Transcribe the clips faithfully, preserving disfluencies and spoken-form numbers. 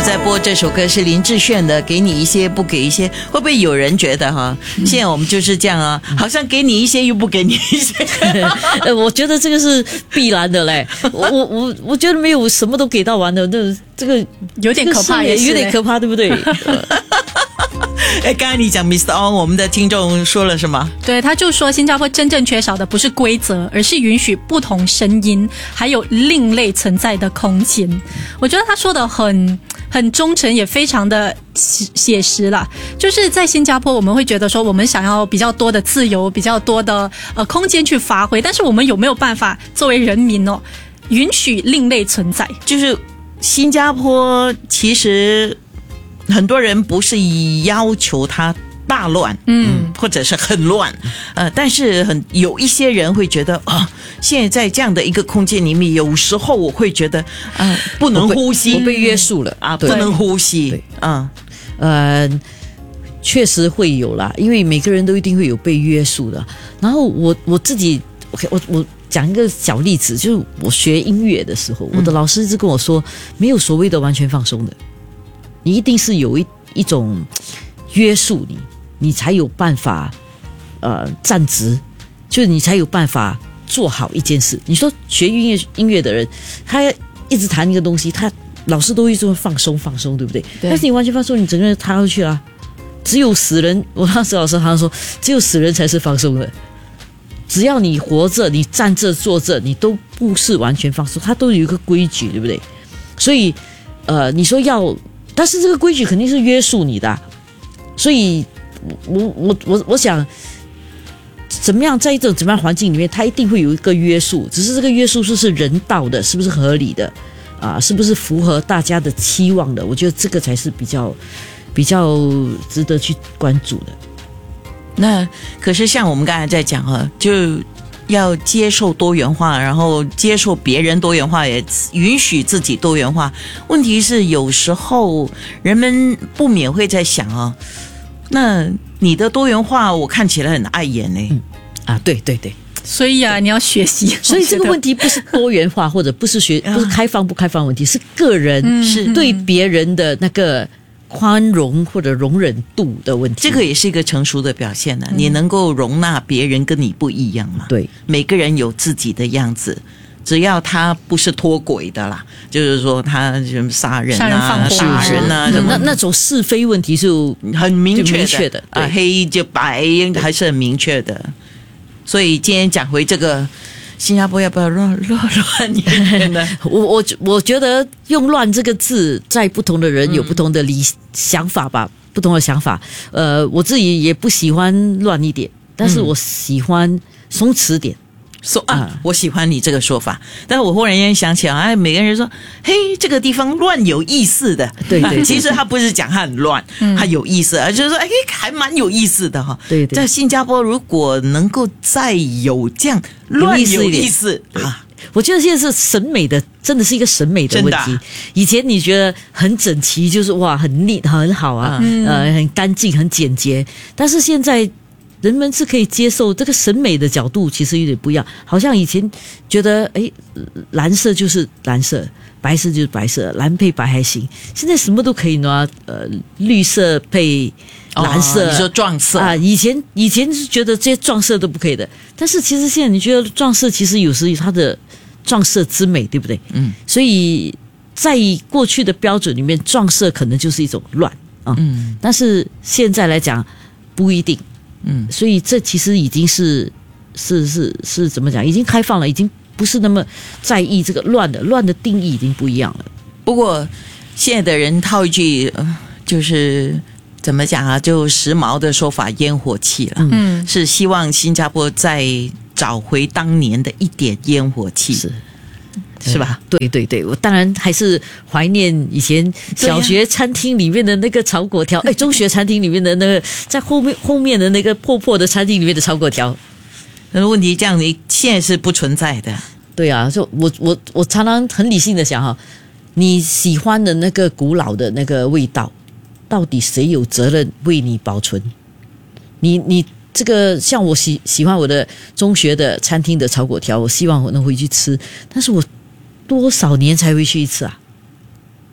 在播这首歌是林志炫的《给你一些不给一些》，会不会有人觉得哈，现在我们就是这样啊，好像给你一些又不给你一些？ 呃，我觉得这个是必然的嘞。我我我我觉得没有什么都给到完的，那这个有点可怕， 也有点可怕，对不对？ 哎，刚才你讲 Mister On， 我们的听众说了什么？ 对，他就说新加坡真正缺少的不是规则，而是允许不同声音还有另类存在的空间。我觉得他说的很很忠诚，也非常的写实啦。就是在新加坡，我们会觉得说我们想要比较多的自由，比较多的呃空间去发挥，但是我们有没有办法作为人民哦，允许另类存在？ 就是新加坡其实很多人不是要求它大乱，嗯，或者是很乱，呃，但是很有一些人会觉得啊、哦，现在在这样的一个空间里面，有时候我会觉得啊、呃，不能呼吸， 我被约束了啊，不能呼吸，啊， 呃，确实会有啦，因为每个人都一定会有被约束的。然后我我自己，我我讲一个小例子，就是我学音乐的时候，我的老师一直跟我说，没有所谓的完全放松的。你一定是有一一种约束你，你才有办法呃站直，就是你才有办法做好一件事。你说学音乐音乐的人，他一直弹一个东西，他老师都一直会放松放松，对不对？对。但是你完全放松，你整个人塌下去了。只有死人，我当时老师他说，只有死人才是放松的。只要你活着，你站着坐着，你都不是完全放松，它都有一个规矩，对不对？所以呃，你说要。但是这个规矩肯定是约束你的，所以我我我我想怎么样在一种怎么样环境里面，它一定会有一个约束，只是这个约束是不是人道的，是不是合理的啊？是不是符合大家的期望的？我觉得这个才是比较比较值得去关注的。 那可是像我们刚才在讲啊，就要接受多元化，然后接受别人多元化，也允许自己多元化。问题是有时候人们不免会在想啊，那你的多元化我看起来很碍眼呢、欸嗯。啊，对对对， 所以啊，你要学习。 所以这个问题不是多元化或者不是学不是开放不开放问题，是个人是对别人的那个宽容或者容忍度的问题， 这个也是一个成熟的表现呢、啊嗯。你能够容纳别人跟你不一样嘛？ 对， 每个人有自己的样子，只要他不是脱轨的啦，就是说他什么杀人啊、杀人啊，什么、 嗯、那那种是非问题就很明确的, 明确的啊，黑就白还是很明确的。所以今天讲回这个。新加坡要不要乱乱乱一点呢？ 我我我觉得用“乱”这个字，在不同的人有不同的理想法吧，嗯、不同的想法。呃，我自己也不喜欢乱一点，但是我喜欢松弛点。 说、嗯、啊，我喜欢你这个说法，但是我忽然间想起来，哎，每个人说，嘿，这个地方乱有意思的， 对 对, 对， 其实他不是讲他很乱，嗯、他有意思，而就是说，哎，还蛮有意思的哈。 对对， 在新加坡如果能够再有这样乱有意思啊， 我觉得现在是审美的，真的是一个审美的问题。啊、以前你觉得很整齐，就是哇，很 neat 很好啊，嗯、呃，很干净，很简洁，但是现在。人们是可以接受这个审美的角度，其实有点不一样。好像以前觉得，哎，蓝色就是蓝色，白色就是白色，蓝配白还行。现在什么都可以呢，呃，绿色配蓝色， 哦、你说撞色啊？以前以前是觉得这些撞色都不可以的，但是其实现在你觉得撞色其实有时它的撞色之美，对不对？嗯，所以在过去的标准里面，撞色可能就是一种乱啊。嗯，但是现在来讲不一定。嗯，所以这其实已经是是是是怎么讲？已经开放了，已经不是那么在意这个乱的乱的定义已经不一样了。 不过现在的人套一句，呃、就是怎么讲啊？就时髦的说法，烟火气了。嗯，是希望新加坡再找回当年的一点烟火气。是。是吧？ 对对对，我当然还是怀念以前小学餐厅里面的那个炒粿条，哎、啊，中学餐厅里面的那个在后面后面的那个破破的餐厅里面的炒粿条。 那问题这样，你现在是不存在的。 对啊，就我我我常常很理性的想哈，你喜欢的那个古老的那个味道，到底谁有责任为你保存？你你。这个像我喜喜欢我的中学的餐厅的炒粿条，我希望我能回去吃，但是我多少年才回去一次啊？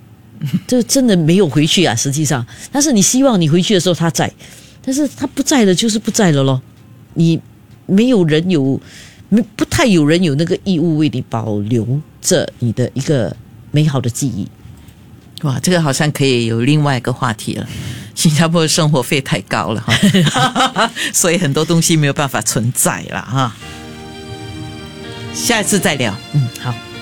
就真的没有回去啊，实际上，但是你希望你回去的时候他在，但是他不在了就是不在了咯，你没有人有，没不太有人有那个义务为你保留着你的一个美好的记忆。 哇，这个好像可以有另外一个话题了。新加坡的生活费太高了哈，所以很多东西没有办法存在了哈。下一次再聊。 嗯，好。